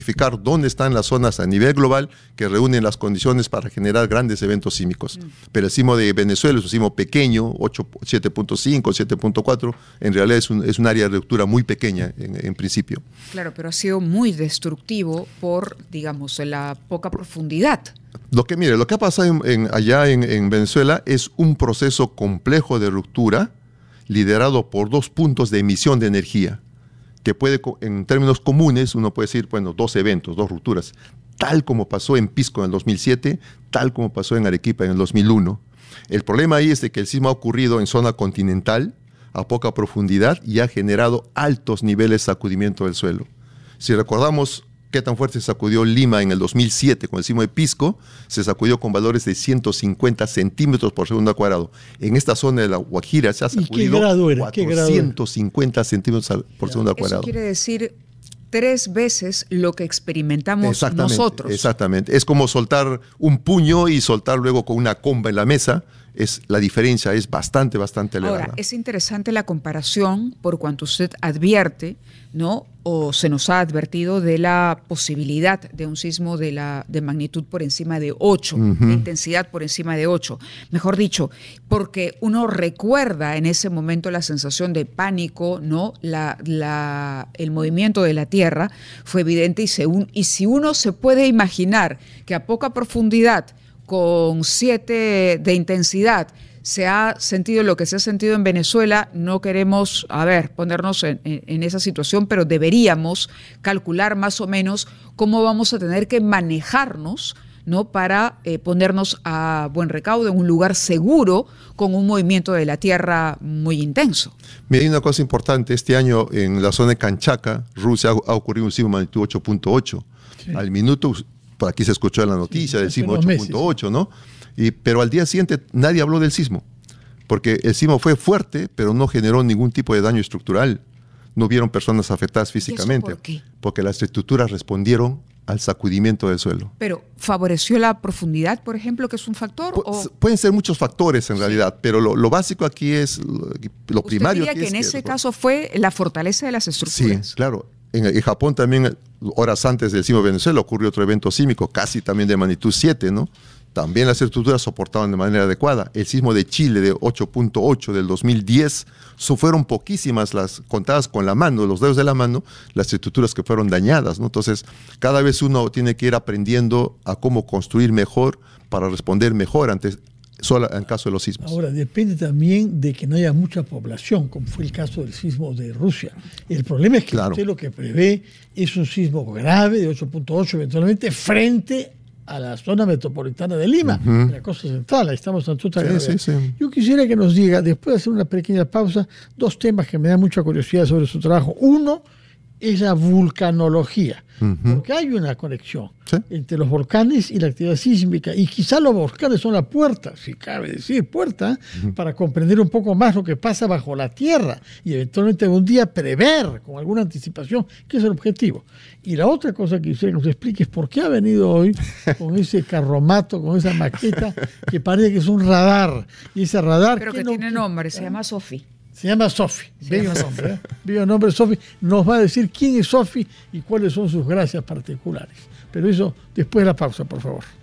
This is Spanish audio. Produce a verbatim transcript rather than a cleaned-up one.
identificar dónde están las zonas a nivel global que reúnen las condiciones para generar grandes eventos sísmicos. Mm. Pero el sismo de Venezuela es un sismo pequeño, siete punto cinco, siete punto cuatro, en realidad es un, es un área de ruptura muy pequeña en, en principio. Claro, pero ha sido muy destructivo por, digamos, la poca profundidad. Lo que, mire, lo que ha pasado en, en, allá en, en Venezuela es un proceso complejo de ruptura liderado por dos puntos de emisión de energía, que puede, en términos comunes, uno puede decir, bueno, dos eventos, dos rupturas, tal como pasó en Pisco en el dos mil siete, tal como pasó en Arequipa en el dos mil uno. El problema ahí es de que el sismo ha ocurrido en zona continental, a poca profundidad, y ha generado altos niveles de sacudimiento del suelo. Si recordamos qué tan fuerte se sacudió Lima en el dos mil siete con el sismo de Pisco, se sacudió con valores de ciento cincuenta centímetros por segundo al cuadrado. En esta zona de la Guajira se ha sacudido cuatrocientos cincuenta centímetros por segundo al cuadrado. Eso quiere decir tres veces lo que experimentamos exactamente, nosotros. Exactamente. Es como soltar un puño y soltar luego con una comba en la mesa. Es, la diferencia es bastante, bastante elevada. Ahora, es interesante la comparación por cuanto usted advierte, ¿no? O se nos ha advertido de la posibilidad de un sismo de, la, de magnitud por encima de ocho, uh-huh. de intensidad por encima de ocho. Mejor dicho, porque uno recuerda en ese momento la sensación de pánico, ¿no? La, la, el movimiento de la Tierra fue evidente y, se un, y si uno se puede imaginar que a poca profundidad, con siete de intensidad, se ha sentido lo que se ha sentido en Venezuela, no queremos, a ver, ponernos en, en, en esa situación, pero deberíamos calcular más o menos cómo vamos a tener que manejarnos, ¿no? Para eh, ponernos a buen recaudo en un lugar seguro con un movimiento de la Tierra muy intenso. Mira, hay una cosa importante. Este año en la zona de Kanchaka, Rusia, ha, ha ocurrido un sismo de magnitud ocho punto ocho. Sí. Al minuto, por aquí se escuchó en la noticia sí, del sismo ocho punto ocho, ¿no? Y, pero al día siguiente nadie habló del sismo, porque el sismo fue fuerte, pero no generó ningún tipo de daño estructural. No hubieron personas afectadas físicamente. ¿Y eso por qué? Porque las estructuras respondieron al sacudimiento del suelo. ¿Pero favoreció la profundidad, por ejemplo, que es un factor? Pu o... Pueden ser muchos factores en sí. realidad, pero lo, lo básico aquí es, lo, lo primario ¿Usted diría aquí que es en ese que, caso fue la fortaleza de las estructuras? Sí, claro. En, en Japón también, horas antes del sismo de Venezuela, ocurrió otro evento sísmico, casi también de magnitud siete, ¿no? También las estructuras soportaban de manera adecuada. El sismo de Chile de ocho punto ocho del dos mil diez, fueron poquísimas las contadas con la mano, los dedos de la mano, las estructuras que fueron dañadas, ¿no? Entonces, cada vez uno tiene que ir aprendiendo a cómo construir mejor para responder mejor ante, solo en caso de los sismos. Ahora, depende también de que no haya mucha población, como fue el caso del sismo de Rusia. El problema es que claro. usted lo que prevé es un sismo grave de ocho punto ocho eventualmente frente a la zona metropolitana de Lima, uh-huh. en la costa central, ahí estamos en toda gravedad. Sí, sí, sí. Yo quisiera que nos diga, después de hacer una pequeña pausa, dos temas que me dan mucha curiosidad sobre su trabajo. Uno es la vulcanología, uh-huh. porque hay una conexión ¿sí? entre los volcanes y la actividad sísmica, y quizás los volcanes son la puerta, si cabe decir puerta, uh-huh. para comprender un poco más lo que pasa bajo la tierra y eventualmente algún día prever con alguna anticipación, que es el objetivo. Y la otra cosa que usted nos explique es por qué ha venido hoy con ese carromato, con esa maqueta que parece que es un radar, y ese radar... Pero que no, tiene nombre, se llama Sofi. Se llama Sofi, bello nombre, ¿eh? bello nombre Sofi. Nos va a decir quién es Sofi y cuáles son sus gracias particulares. Pero eso después de la pausa, por favor.